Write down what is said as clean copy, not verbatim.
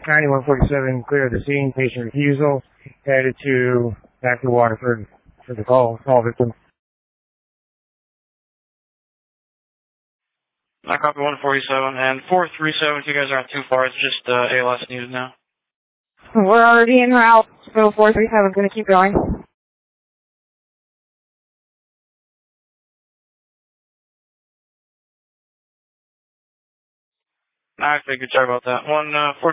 9147, clear the scene. Patient refusal. Headed back to Waterford for the call victim. I copy 147 and 437. If you guys aren't too far, it's just ALS news now. We're already en route, so 437 gonna keep going. I figured. Sorry about that. 1